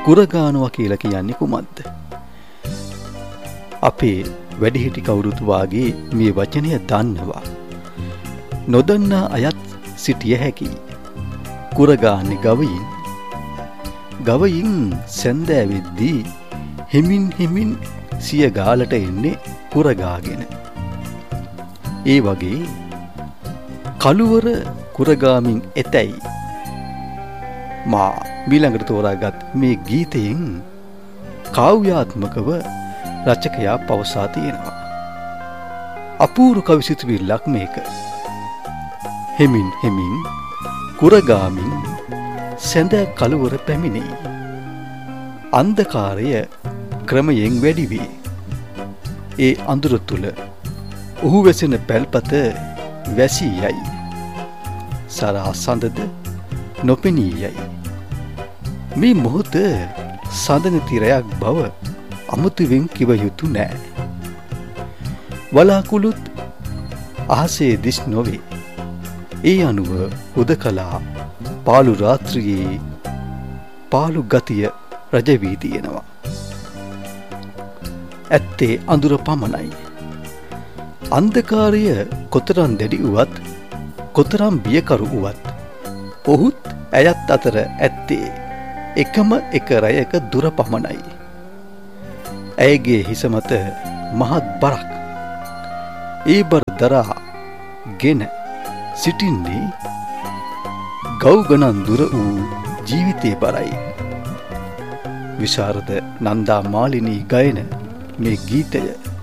කුරගානවා කියලා කියන්නේ කුමක්ද? අපේ වැඩිහිටි කවුරුත් වාගේ මේ වචනය දන්නවා. නොදන්නා අයත් සිටිය හැකියි. කුරගාන්නේ ගවයින්. ගවයින් සැන්දෑවෙද්දී හිමින් සිය ගාලට එන්නේ කුරගාගෙන. ඒ වගේ කළුවර කුරගාමින් එතැයි මා ඊළඟට තෝරාගත් මේ ගීතයෙන් කාව්‍යාත්මකව රචකයා පවසා තියෙනවා. අපූර්ව කවිසිතුවිල්ලක් මේක. හෙමින් කුරගාමින් සැඳ කළුවර පැමිණෙයි. අන්ධකාරය ක්‍රමයෙන් වැඩි වේ. ඒ අඳුර තුල ඔහු වෙසෙන පැල්පත වැසී යයි. සරා සඳද නොපෙනී යයි. මේ මොහොත සඳන තිරයක් බව අමුතුවෙන් කිව යුතු නෑ. වලාකුළුත් අහසේ දිස් නොවේ. ඒ අනුව හුදකලා පාළු රාත්‍රියේ පාළු ගතිය රජ වී තියෙනවා. ඇත්තේ අඳුර පමණයි. අන්ධකාරය කොතරම් දැඩි වුවත් කොතරම් බියකරු වුවත් ඔහුත් ඇයත් අතර ඇත්තේ එකම එක රැයක දුර පමණයි. ඇයගේ හිස මත මහත් බරක්. ඒ බර දරා ගෙන සිටින්නේ ගව් ගණන් දුර වූ ජීවිතේ බරයි. විශාරද නන්දා මාලිනී ගයන මේ ගීතය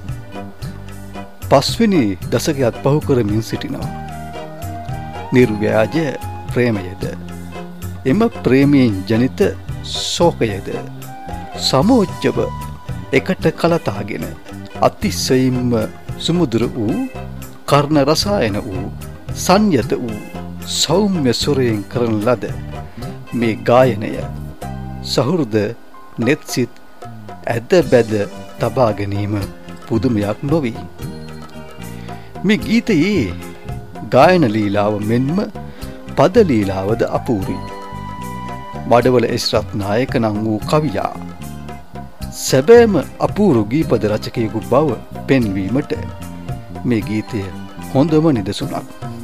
පස්වෙනි දශකයත් පහු කරමින් සිටිනවා. නිර්ව්‍යාජ ප්‍රේමයද එම ප්‍රේමයෙන් ජනිත ශෝකයද සමෝච්චව එකට කලතාගෙන අතිශයින්ම සුමුදුර වූ කර්ණ රසායන වූ සංයත වූ සෞම්‍ය සුරයෙන් කරන ලද මේ ගායනය සහෘද නෙත්සිත ඇද බැද තබා ගැනීම පුදුමයක් නොවේ. මේ ගීතයේ ගායන ලීලාව මෙන්ම පද ලීලාවද අපූරුයි. මඩවල එස් රත්නායක නම් වූ කවියා සැබෑම අපූරු ගීපද රචකයෙකු බව පෙන්වීමට මේ ගීතය හොඳම නිදසුනක්.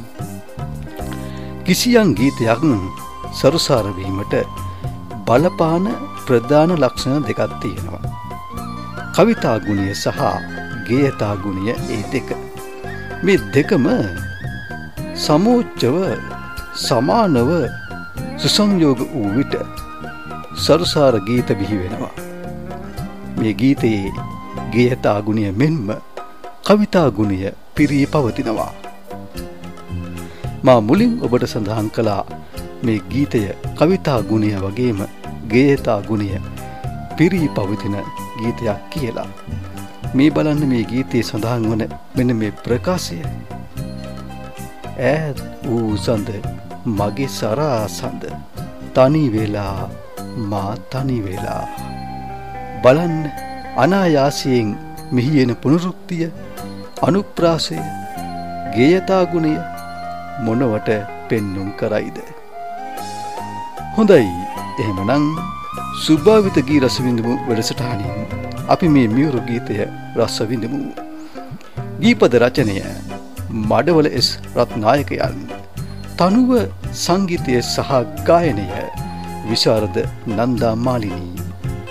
කිසියම් ගීතයක් සරුසාර වීමට බලපාන ප්‍රධාන ලක්ෂණ දෙකක් තියෙනවා. කවිතා ගුණය සහ ගේයතා ගුණය ඒ දෙක. මේ දෙකම සමෝච්චව සමානව සුසංයෝග වූ විට සරුසාර ගීත බිහි වෙනවා. මේ ගීතයේ ගේයතා ගුණය මෙන්ම කවිතා ගුණය පිරී පවතිනවා. මා මුලින් ඔබට සඳහන් කළා මේ ගීතය කවිතා ගුණය වගේම ගේයතා ගුණය පිරී පවතින ගීතයක් කියලා. මේ බලන්න මේ ගීතයේ සඳහන් වන මෙන්න මේ ප්‍රකාශය. ඈත් වූ සඳ මගේ සරා සඳ තනි වෙලා මා තනි වෙලා. බලන්න අනායාසයෙන් මෙහි එන පුනරුක්තිය, අනුප්‍රාසය, ගේයතා ගුණය මොනවට පෙන්눔 කරයිද? හොඳයි, එහෙමනම් සුභාවිත ගී රස විඳමු වැඩසටහනින් අපි මේ මියුරු ගීතය රස විඳමු. ගීපද රචනය මඩවල එස් රත්නායකයන්, තනුව සංගීතය සහ ගායනය විශාරද නන්දා මාලිනී.